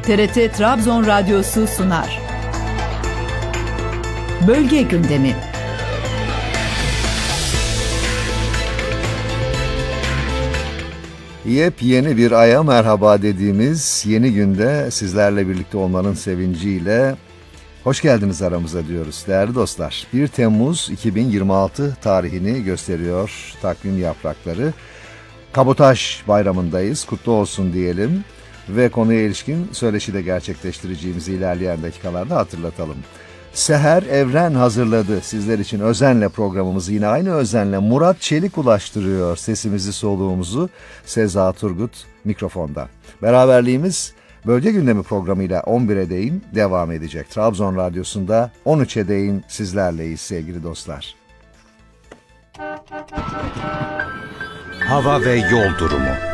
TRT Trabzon Radyosu sunar. Bölge gündemi. Yepyeni bir aya merhaba dediğimiz yeni günde sizlerle birlikte olmanın sevinciyle hoş geldiniz aramıza diyoruz değerli dostlar. 1 Temmuz 2026 tarihini gösteriyor takvim yaprakları. Kabotaj bayramındayız, kutlu olsun diyelim ve konuya ilişkin söyleşi de gerçekleştireceğimizi ilerleyen dakikalarda hatırlatalım. Seher Evren hazırladı sizler için özenle programımızı, yine aynı özenle Murat Çelik ulaştırıyor sesimizi soluğumuzu. Seza Turgut mikrofonda. Beraberliğimiz Bölge Gündemi programıyla 11'e değin devam edecek. Trabzon Radyosu'nda 13'e değin sizlerleyiz sevgili dostlar. Hava ve yol durumu.